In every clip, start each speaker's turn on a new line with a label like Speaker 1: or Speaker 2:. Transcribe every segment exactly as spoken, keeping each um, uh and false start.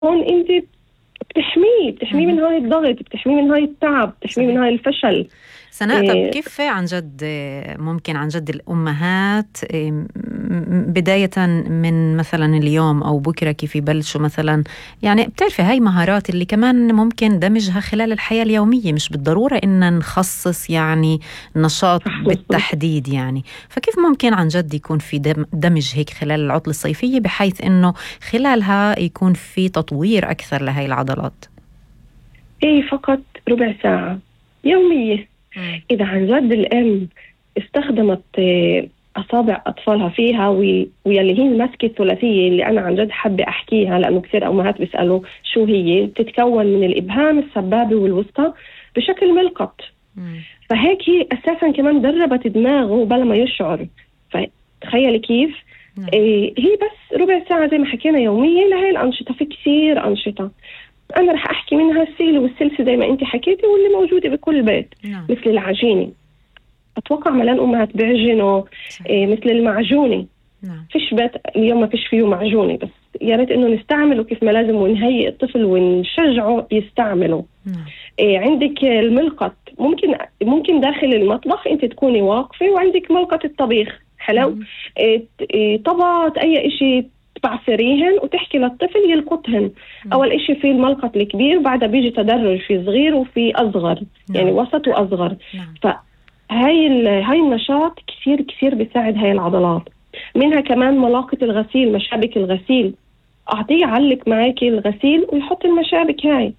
Speaker 1: هون انت بتحميه بتحميه من هاي الضغط، بتحميه من هاي التعب، بتحميه من هاي الفشل.
Speaker 2: سناء، طب كيف عن جد ممكن عن جد الأمهات بداية من مثلا اليوم أو بكرة كيف يبلشوا مثلا، يعني بتعرفي هاي مهارات اللي كمان ممكن دمجها خلال الحياة اليومية، مش بالضرورة إن نخصص يعني نشاط بالتحديد يعني، فكيف ممكن عن جد يكون في دمج هيك خلال العطلة الصيفية بحيث إنه خلالها يكون في تطوير أكثر لهاي العضلات؟
Speaker 1: إيه، فقط ربع ساعة يومية. إذا عن جد الأم استخدمت أصابع أطفالها فيها ويلي هي المسكة الثلاثية اللي أنا عن جد حابة أحكيها، لأنه كثير أمهات بيسألوا شو هي، تتكون من الإبهام السبابة والوسطى بشكل ملقط. فهيك هي أساسا كمان دربت دماغه بلا ما يشعر. فتخيلي كيف. إيه، هي بس ربع ساعة زي ما حكينا يوميا لهي الأنشطة. في كثير أنشطة أنا رح أحكي منها السهل والسلسة زي ما أنت حكيتي واللي موجودة بكل بيت. نعم. مثل العجينة، أتوقع ملان أمهات بيعجنوا. إيه، مثل المعجونة. نعم. فيش بيت اليوم ما فيش فيه معجونة، بس يا ريت إنه نستعمله كيف ما لازم ونهيئ الطفل ونشجعه يستعمله. نعم. إيه، عندك الملقط، ممكن ممكن داخل المطبخ أنت تكوني واقفة وعندك ملقط الطبيخ. حلو. إيه، إيه، طبات أي إشي تعصريهن وتحكي للطفل يلقطهن. مم. أول إشي في الملقط الكبير، بعدها بيجي تدرج في صغير وفي أصغر. نعم. يعني وسط وأصغر. نعم. فهاي هاي النشاط كثير كثير بيساعد هاي العضلات. منها كمان ملاقة الغسيل، مشابك الغسيل، أعطيه علق معاكي الغسيل ويحط المشابك هاي.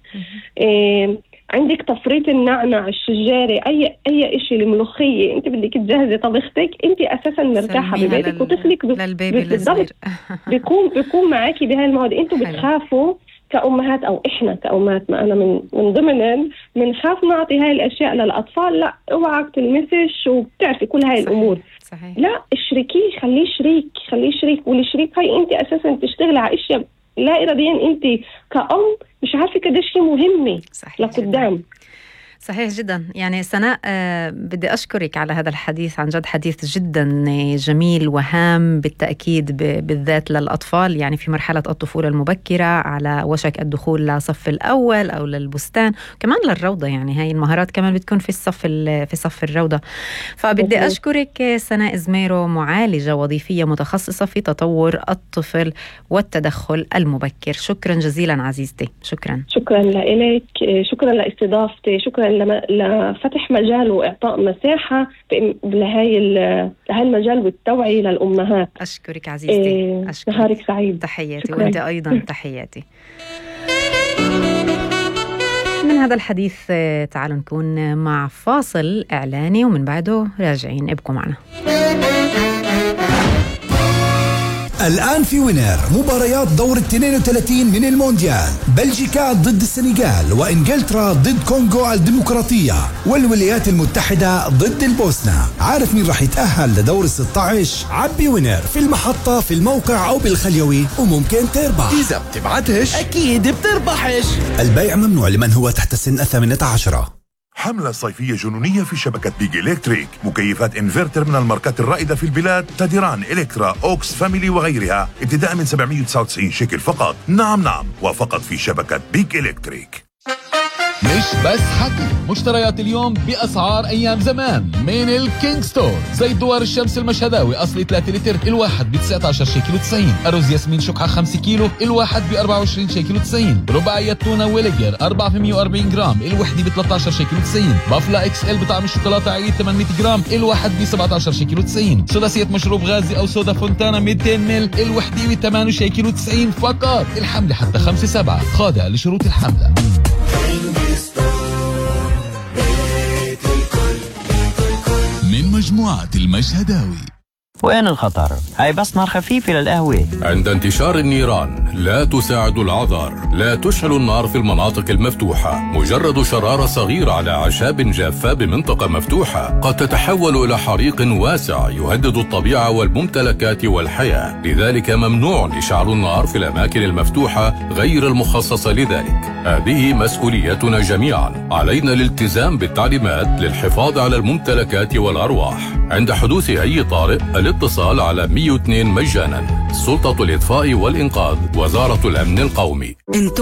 Speaker 1: إيه، عندك تفريط النعنع، الشجارة، أي أي إشي، الملوخية، أنت بدك تجهزي طبختك، أنت أساسا مرتاحة ببيتك لل... وطفلك بالضبط بيكون بيكون معاكي بهاي المواد. أنتوا بتخافوا كأمهات أو إحنا كأمهات، ما أنا من من ضمنهم بنخاف نعطي هاي الأشياء للأطفال. لا، اوعك تلمسش وبتعرفي كل هاي صحيح. الأمور صحيح. لا، اشركيه، خليه شريك، خليه شريك. والشريك هاي أنت أساسا تشتغل على أشياء لا إراديا، أنت كأم مش عارفة قديش هي مهمة لقدام.
Speaker 2: صحيح جدا. يعني سناء، آه بدي أشكرك على هذا الحديث، عن جد حديث جدا جميل وهام بالتأكيد، بالذات للأطفال يعني في مرحلة الطفولة المبكرة على وشك الدخول لصف الأول أو للبستان، كمان للروضة. يعني هاي المهارات كمان بتكون في الصف في صف الروضة. فبدي أشكرك سناء زميرو، معالجة وظيفية متخصصة في تطور الطفل والتدخل المبكر. شكرا جزيلا عزيزتي. شكرا
Speaker 1: شكرا لك، شكرا لاستضافتي، شكرا لفتح مجال وإعطاء مساحة لهاي لهاي المجال والتوعية للأمهات.
Speaker 2: أشكرك عزيزتي. إيه، أشكرك.
Speaker 1: نهارك سعيد.
Speaker 2: تحياتي. وأنت أيضا تحياتي. من هذا الحديث تعالوا نكون مع فاصل إعلاني ومن بعده راجعين. ابقوا معنا.
Speaker 3: الآن في وينر مباريات دور اثنين وثلاثين من المونديال، بلجيكا ضد السنغال وإنجلترا ضد كونغو الديمقراطية والولايات المتحدة ضد البوسنة. عارف مين راح يتأهل لدور الستة عشر؟ عبي وينر في المحطة، في الموقع أو بالخليوي، وممكن تربح.
Speaker 4: إذا بتبعتش أكيد بتربحش.
Speaker 3: البيع ممنوع لمن هو تحت سن الثامنة عشرة.
Speaker 5: حملة صيفية جنونية في شبكة بيج إلكتريك. مكيفات إنفرتر من الماركات الرائدة في البلاد، تديران، إلكترا، أوكس، فاميلي وغيرها، ابتداء من سبعمية وتسعة وتسعين شيكل فقط. نعم نعم، وفقط في شبكة بيج إلكتريك.
Speaker 6: مش بس حكي، مشتريات اليوم بأسعار أيام زمان من الكينج ستور. زي دوار الشمس المشهداوي أصلي ثلاثة لتر الواحد ب تسعة عشر شيكل وتسعين. أرز ياسمين شقعة خمسة كيلو الواحد ب أربعة وعشرين شيكل وتسعين. رباعية تونة ويليجر أربعمية وأربعين جرام الوحدة ب ثلاثة عشر شيكل وتسعين. بافلا إكس إل بطعم الشوكولاتة عيد ثمانمية جرام الواحد ب سبعة عشر شيكل وتسعين. سداسية مشروب غازي أو صودا فونتانا مئتين مل الوحدة ب ثمانية شيكل وتسعين فقط. الحملة حتى خمسة سبعة، خاضع لشروط الحملة. من مجموعة المشهداوي.
Speaker 7: وين الخطر؟ هاي بس نار خفيفة للقهوة.
Speaker 8: عند انتشار النيران لا تساعد العذر. لا تشعل النار في المناطق المفتوحة. مجرد شرارة صغيرة على أعشاب جافة بمنطقة مفتوحة قد تتحول إلى حريق واسع يهدد الطبيعة والممتلكات والحياة. لذلك ممنوع إشعال النار في الأماكن المفتوحة غير المخصصة لذلك. هذه مسؤوليتنا جميعا. علينا الالتزام بالتعليمات للحفاظ على الممتلكات والأرواح. عند حدوث أي طارئ الاتصال على مئة واثنين مجانا. سلطة الإطفاء والإنقاذ، وزارة الأمن القومي.